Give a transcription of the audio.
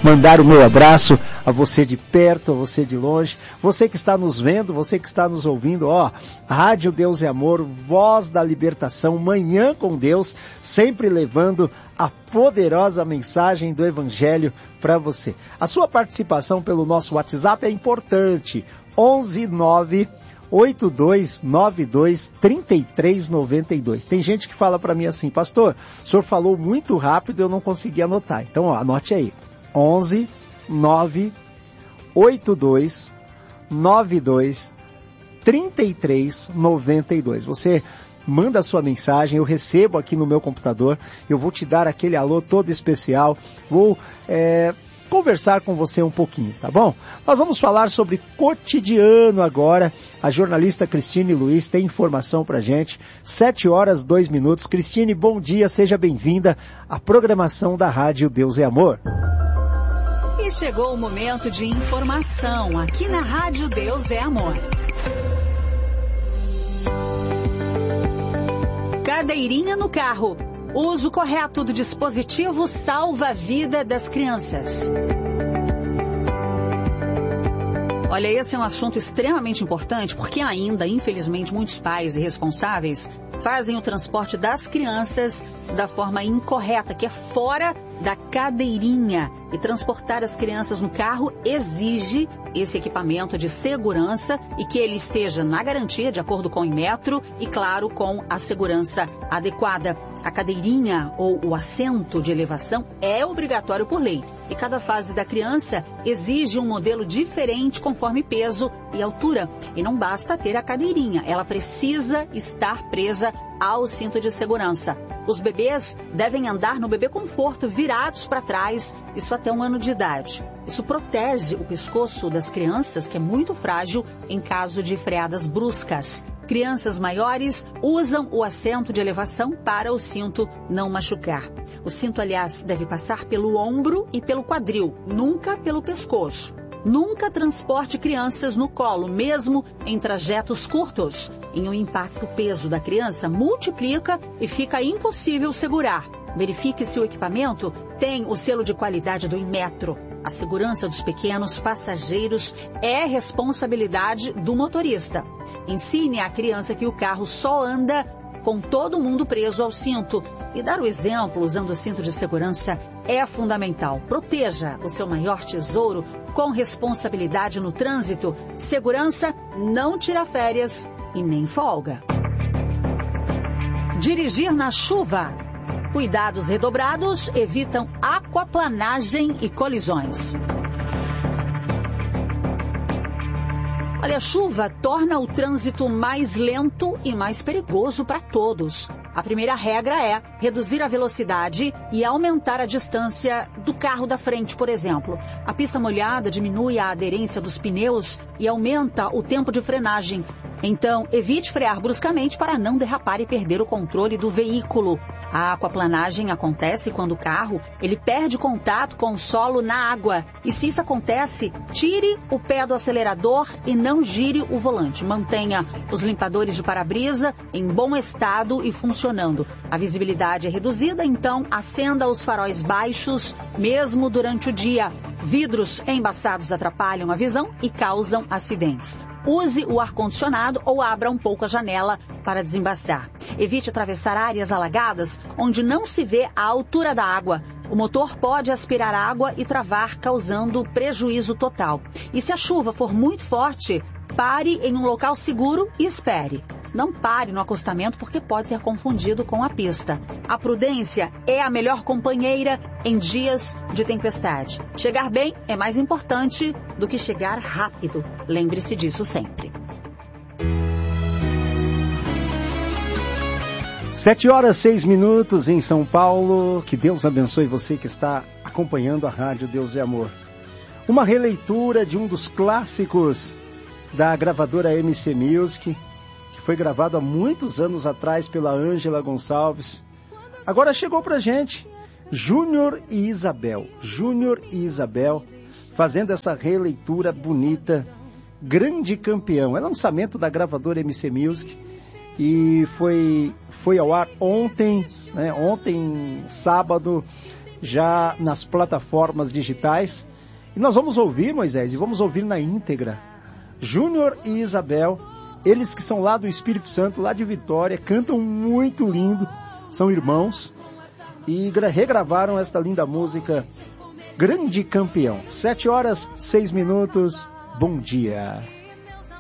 mandar o meu abraço a você de perto, a você de longe, você que está nos vendo, você que está nos ouvindo, Rádio Deus e Amor, Voz da Libertação, Manhã com Deus, sempre levando a poderosa mensagem do Evangelho para você. A sua participação pelo nosso WhatsApp é importante, 11982923392. Tem gente que fala para mim assim, pastor, o senhor falou muito rápido, eu não consegui anotar. Então, anote aí, 11982923392. Você manda a sua mensagem, eu recebo aqui no meu computador, eu vou te dar aquele alô todo especial, vou conversar com você um pouquinho, tá bom? Nós vamos falar sobre cotidiano agora. A jornalista Cristine Luiz tem informação pra gente. 7h02. Cristine, bom dia, seja bem-vinda à programação da Rádio Deus e Amor. E chegou o momento de informação aqui na Rádio Deus é Amor. Cadeirinha no carro. O uso correto do dispositivo salva a vida das crianças. Olha, esse é um assunto extremamente importante porque ainda, infelizmente, muitos pais irresponsáveis fazem o transporte das crianças da forma incorreta, que é fora da cadeirinha. E transportar as crianças no carro exige esse equipamento de segurança e que ele esteja na garantia, de acordo com o Inmetro, e claro, com a segurança adequada. A cadeirinha ou o assento de elevação é obrigatório por lei. E cada fase da criança exige um modelo diferente conforme peso e altura. E não basta ter a cadeirinha, ela precisa estar presa ao cinto de segurança. Os bebês devem andar no bebê conforto, virados para trás, isso até 1 ano de idade. Isso protege o pescoço das crianças, que é muito frágil em caso de freadas bruscas. Crianças maiores usam o assento de elevação para o cinto não machucar. O cinto, aliás, deve passar pelo ombro e pelo quadril, nunca pelo pescoço. Nunca transporte crianças no colo, mesmo em trajetos curtos. Em um impacto, o peso da criança multiplica e fica impossível segurar. Verifique se o equipamento tem o selo de qualidade do Inmetro. A segurança dos pequenos passageiros é responsabilidade do motorista. Ensine à criança que o carro só anda com todo mundo preso ao cinto. E dar o exemplo usando o cinto de segurança é fundamental. Proteja o seu maior tesouro com responsabilidade no trânsito. Segurança não tira férias e nem folga. Dirigir na chuva. Cuidados redobrados evitam aquaplanagem e colisões. Olha, a chuva torna o trânsito mais lento e mais perigoso para todos. A primeira regra é reduzir a velocidade e aumentar a distância do carro da frente, por exemplo. A pista molhada diminui a aderência dos pneus e aumenta o tempo de frenagem. Então, evite frear bruscamente para não derrapar e perder o controle do veículo. A aquaplanagem acontece quando o carro ele perde contato com o solo na água. E se isso acontece, tire o pé do acelerador e não gire o volante. Mantenha os limpadores de para-brisa em bom estado e funcionando. A visibilidade é reduzida, então acenda os faróis baixos, mesmo durante o dia. Vidros embaçados atrapalham a visão e causam acidentes. Use o ar-condicionado ou abra um pouco a janela para desembaçar. Evite atravessar áreas alagadas onde não se vê a altura da água. O motor pode aspirar água e travar, causando prejuízo total. E se a chuva for muito forte, pare em um local seguro e espere. Não pare no acostamento porque pode ser confundido com a pista. A prudência é a melhor companheira em dias de tempestade. Chegar bem é mais importante do que chegar rápido. Lembre-se disso sempre. 7h06 em São Paulo. Que Deus abençoe você que está acompanhando a Rádio Deus e Amor. Uma releitura de um dos clássicos da gravadora MC Music, que foi gravado há muitos anos atrás pela Ângela Gonçalves. Agora chegou pra gente Júnior e Isabel. Júnior e Isabel fazendo essa releitura bonita, Grande Campeão. É lançamento da gravadora MC Music e foi ao ar ontem, né? Ontem, sábado, já nas plataformas digitais. E nós vamos ouvir, Moisés, e vamos ouvir na íntegra, Júnior e Isabel, eles que são lá do Espírito Santo, lá de Vitória, cantam muito lindo, são irmãos, e regravaram esta linda música, Grande Campeão. 7 horas, 6 minutos, bom dia.